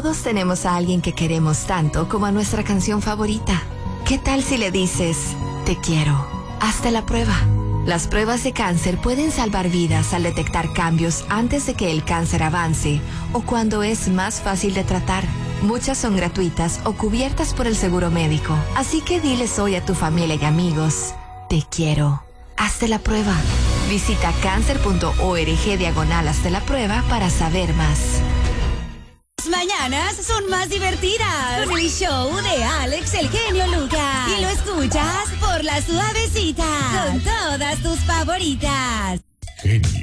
Todos tenemos a alguien que queremos tanto como a nuestra canción favorita. ¿Qué tal si le dices, te quiero? Hazte la prueba. Las pruebas de cáncer pueden salvar vidas al detectar cambios antes de que el cáncer avance o cuando es más fácil de tratar. Muchas son gratuitas o cubiertas por el seguro médico. Así que diles hoy a tu familia y amigos, te quiero. Hazte la prueba. Visita cancer.org/hazte la prueba para saber más. Mañanas son más divertidas con el show de Alex el genio Lucas y lo escuchas por La Suavecita con todas tus favoritas. Genio